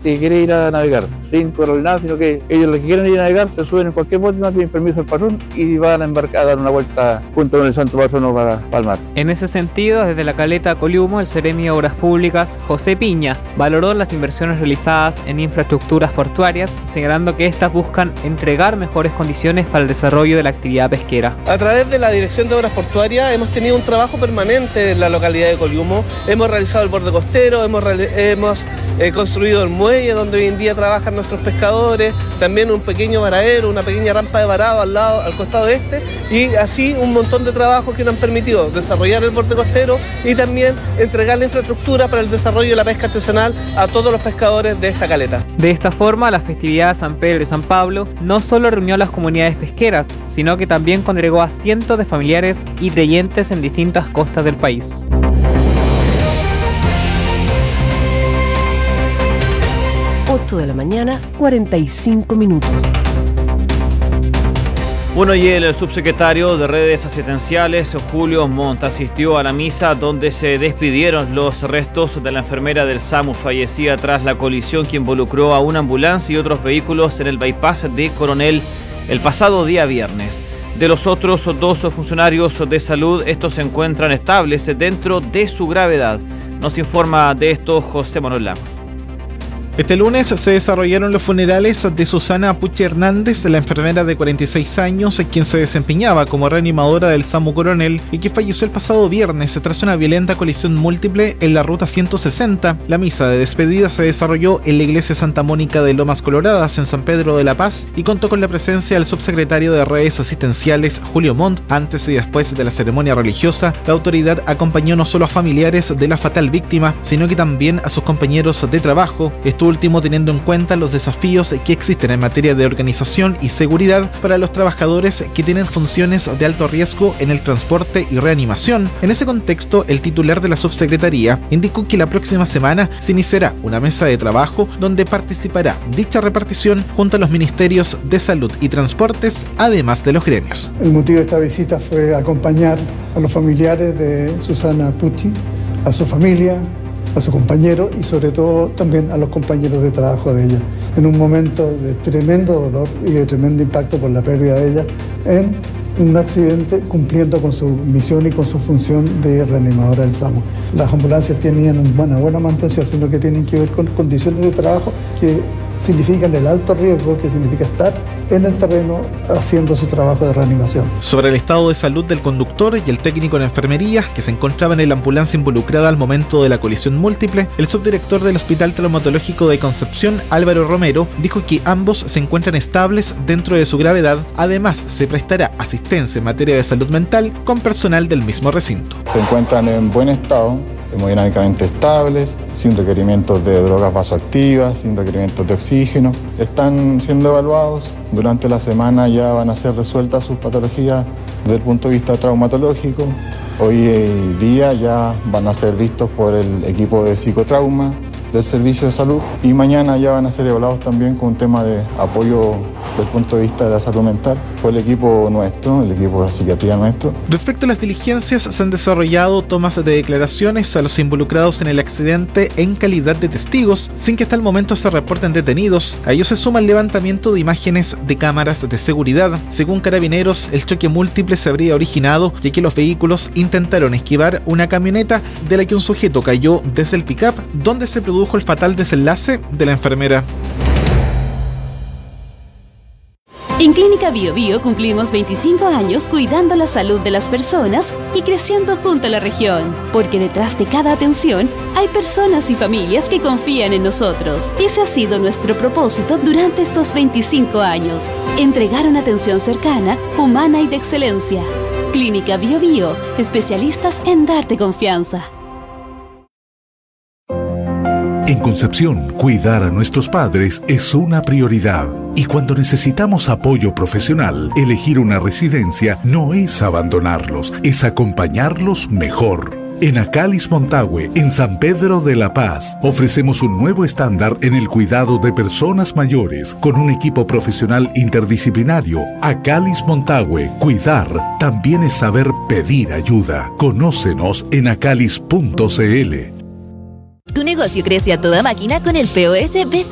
gente que quiere ir a navegar, sin cobrar nada, sino que ellos los que quieren ir a navegar se suben en cualquier bote, no tienen permiso del patrón y van a embarcar a dar una vuelta junto con el santo patrono para el mar. En ese sentido, desde la caleta Coliumo, el Seremi de Obras Públicas, José Piña, valoró las inversiones realizadas en infraestructuras portuarias, señalando que estas buscan entregar mejores condiciones para el desarrollo de la actividad pesquera. A través de la Dirección de Obras Portuarias hemos tenido un trabajo permanente en la localidad de Coliumo. Hemos realizado el borde costero, hemos construido el muelle donde hoy en día trabajan nuestros pescadores, también un pequeño varadero, una pequeña rampa de varado al costado este, y así un montón de trabajos que nos han permitido desarrollar el borde costero y también entregar la infraestructura para el desarrollo de la pesca artesanal a todos los pescadores de esta caleta. De esta forma, la festividad de San Pedro y San Pablo no solo reunió a las comunidades pesqueras, sino que también congregó a cientos de familiares y creyentes en distintas costas del país. De la mañana, 45 minutos. Bueno, y el subsecretario de Redes Asistenciales, Julio Montt, asistió a la misa donde se despidieron los restos de la enfermera del SAMU fallecida tras la colisión que involucró a una ambulancia y otros vehículos en el bypass de Coronel el pasado día viernes. De los otros dos funcionarios de salud, estos se encuentran estables dentro de su gravedad. Nos informa de esto José Manuel Lagos. Este lunes se desarrollaron los funerales de Susana Puche Hernández, la enfermera de 46 años, quien se desempeñaba como reanimadora del SAMU Coronel y que falleció el pasado viernes tras una violenta colisión múltiple en la ruta 160. La misa de despedida se desarrolló en la iglesia Santa Mónica de Lomas Coloradas, en San Pedro de la Paz, y contó con la presencia del subsecretario de Redes Asistenciales, Julio Montt. Antes y después de la ceremonia religiosa, la autoridad acompañó no solo a familiares de la fatal víctima, sino que también a sus compañeros de trabajo. Último teniendo en cuenta los desafíos que existen en materia de organización y seguridad para los trabajadores que tienen funciones de alto riesgo en el transporte y reanimación. En ese contexto, el titular de la subsecretaría indicó que la próxima semana se iniciará una mesa de trabajo donde participará dicha repartición junto a los ministerios de Salud y Transportes, además de los gremios. El motivo de esta visita fue acompañar a los familiares de Susana Pucci, a su familia, a su compañero y sobre todo también a los compañeros de trabajo de ella, en un momento de tremendo dolor y de tremendo impacto por la pérdida de ella en un accidente, cumpliendo con su misión y con su función de reanimadora del SAMU. Las ambulancias tenían una buena mantención, sino que tienen que ver con condiciones de trabajo que significan el alto riesgo, que significa estar en el terreno haciendo su trabajo de reanimación. Sobre el estado de salud del conductor y el técnico en enfermería que se encontraban en la ambulancia involucrada al momento de la colisión múltiple, el subdirector del Hospital Traumatológico de Concepción, Álvaro Romero, dijo que ambos se encuentran estables dentro de su gravedad. Además, se prestará asistencia en materia de salud mental con personal del mismo recinto. Se encuentran en buen estado, hemodinámicamente estables, sin requerimientos de drogas vasoactivas, sin requerimientos de oxígeno. Están siendo evaluados. Durante la semana ya van a ser resueltas sus patologías desde el punto de vista traumatológico. Hoy día ya van a ser vistos por el equipo de psicotrauma del servicio de salud y mañana ya van a ser evaluados también con un tema de apoyo desde el punto de vista de la salud mental por el equipo nuestro, el equipo de psiquiatría nuestro. Respecto a las diligencias, se han desarrollado tomas de declaraciones a los involucrados en el accidente en calidad de testigos, sin que hasta el momento se reporten detenidos. A ello se suma el levantamiento de imágenes de cámaras de seguridad. Según Carabineros, el choque múltiple se habría originado ya que los vehículos intentaron esquivar una camioneta de la que un sujeto cayó desde el pick-up, donde se produjo el fatal desenlace de la enfermera. En Clínica Bio Bio cumplimos 25 años cuidando la salud de las personas y creciendo junto a la región, porque detrás de cada atención hay personas y familias que confían en nosotros. Ese ha sido nuestro propósito durante estos 25 años, entregar una atención cercana, humana y de excelencia. Clínica Bio Bio, especialistas en darte confianza. En Concepción, cuidar a nuestros padres es una prioridad. Y cuando necesitamos apoyo profesional, elegir una residencia no es abandonarlos, es acompañarlos mejor. En Acalis Montague, en San Pedro de la Paz, ofrecemos un nuevo estándar en el cuidado de personas mayores con un equipo profesional interdisciplinario. Acalis Montague, cuidar también es saber pedir ayuda. Conócenos en acalis.cl. Tu negocio crece a toda máquina con el POS BCN